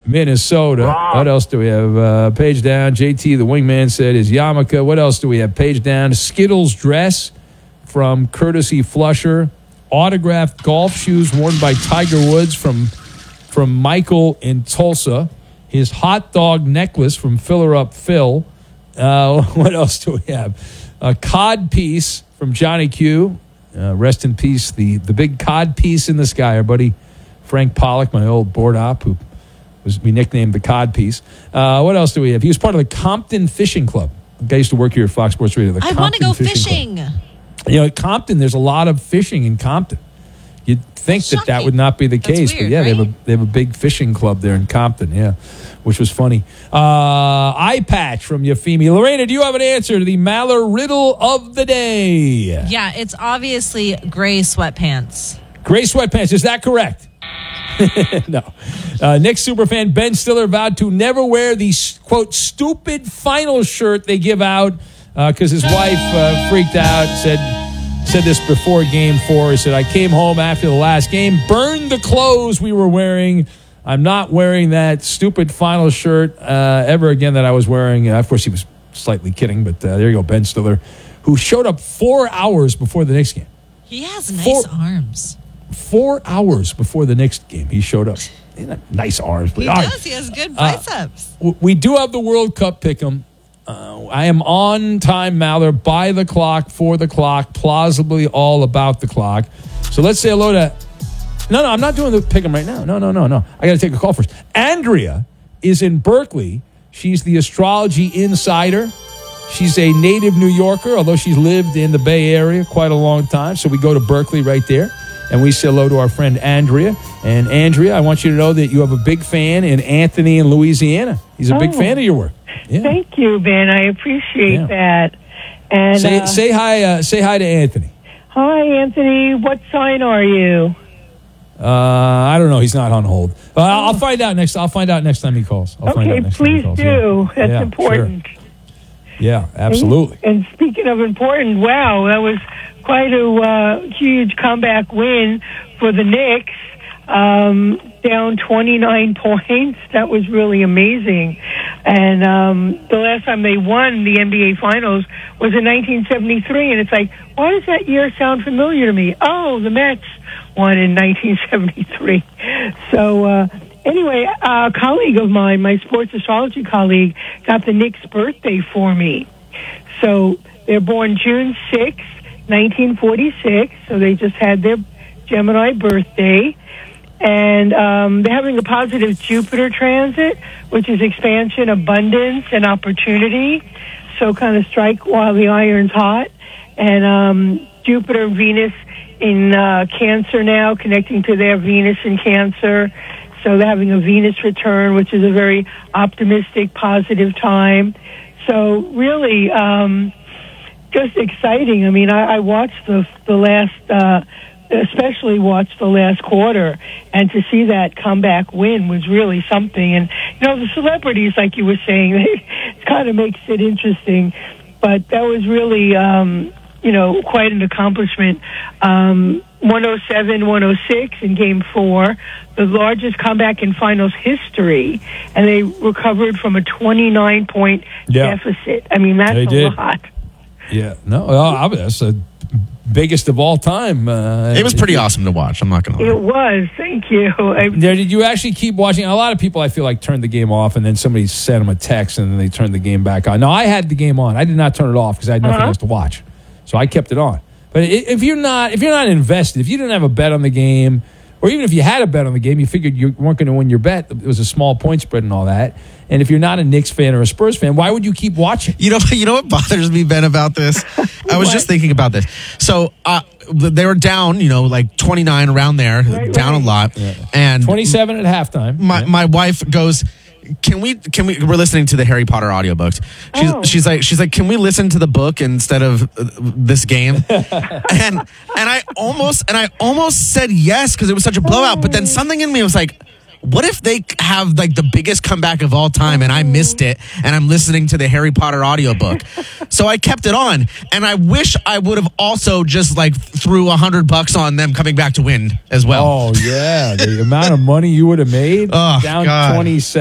Minnesota. What else do we have? Page down. JT, the wingman, said his yarmulke. What else do we have? Page down. Skittles dress from Courtesy Flusher. Autographed golf shoes worn by Tiger Woods from Michael in Tulsa. His hot dog necklace from Filler Up Phil. What else do we have? A cod piece from Johnny Q. Rest in peace, the big cod piece in the sky. Our buddy Frank Pollock, my old board op, who we nicknamed the cod piece. What else do we have? He was part of the Compton Fishing Club. The guy used to work here at Fox Sports Radio. I want to go fishing. At Compton, there's a lot of fishing in Compton. You'd think that would not be the case, weird, but yeah, right? they have a big fishing club there in Compton, yeah, which was funny. Eye patch from Yafimi. Lorena, do you have an answer to the Maller riddle of the day? Yeah, it's obviously gray sweatpants. Gray sweatpants, is that correct? No. Knicks superfan Ben Stiller vowed to never wear the, quote, stupid final shirt they give out because his wife freaked out, said this before Game 4. He said, I came home after the last game, burned the clothes we were wearing. I'm not wearing that stupid final shirt ever again that I was wearing. Of course, he was slightly kidding, but there you go, Ben Stiller, who showed up 4 hours before the Knicks game. He has nice arms. 4 hours before the Knicks game, he showed up. Nice arms. He does. He has good biceps. We do have the World Cup pick'em. I am on time, Maller, by the clock, for the clock, plausibly all about the clock. So let's say hello to... No, I'm not doing the pick'em right now. No. I got to take a call first. Andrea is in Berkeley. She's the astrology insider. She's a native New Yorker, although she's lived in the Bay Area quite a long time. So we go to Berkeley right there. And we say hello to our friend Andrea. And Andrea, I want you to know that you have a big fan in Anthony in Louisiana. He's a big fan of your work. Yeah. Thank you, Ben. I appreciate that. And say hi. Say hi to Anthony. Hi, Anthony. What sign are you? I don't know. He's not on hold. I'll find out next. I'll find out next time he calls. Please do. Yeah. That's important. Sure. Yeah, absolutely. And speaking of important, wow, that was quite a huge comeback win for the Knicks. Down 29 points. That was really amazing. And the last time they won the NBA Finals was in 1973. And it's like, why does that year sound familiar to me? Oh, the Mets won in 1973. So anyway, a colleague of mine, my sports astrology colleague, got the Knicks' birthday for me. So they're born June 6th, 1946. So they just had their Gemini birthday. And they're having a positive Jupiter transit, which is expansion, abundance, and opportunity. So kind of strike while the iron's hot. And Jupiter and Venus in Cancer now, connecting to their Venus in Cancer. So they're having a Venus return, which is a very optimistic, positive time. So really just exciting. I mean, I watched the last... especially watched the last quarter, and to see that comeback win was really something. And, the celebrities, like you were saying, it kind of makes it interesting. But that was really, quite an accomplishment. 107-106 in Game 4, the largest comeback in finals history, and they recovered from a 29-point deficit. I mean, that's a lot. Yeah, no, that's the biggest of all time. It was pretty awesome to watch. I'm not going to lie. It was. Thank you. Did you actually keep watching? A lot of people, I feel like, turned the game off, and then somebody sent them a text, and then they turned the game back on. No, I had the game on. I did not turn it off because I had nothing else to watch, so I kept it on. But if you're not invested, if you didn't have a bet on the game, or even if you had a bet on the game, you figured you weren't going to win your bet. It was a small point spread and all that. And if you're not a Knicks fan or a Spurs fan, why would you keep watching? You know what bothers me, Ben, about this? I was just thinking about this. So they were down, like 29 around there, down a lot. Yeah. And 27 at halftime. My wife goes, Can we? We're listening to the Harry Potter audiobooks. She's like, can we listen to the book instead of this game? and I almost said yes because it was such a blowout. But then something in me was like, what if they have like the biggest comeback of all time and I missed it and I'm listening to the Harry Potter audiobook? So I kept it on, and I wish I would have also just like threw $100 on them coming back to win as well. Oh yeah, the amount of money you would have made down 27.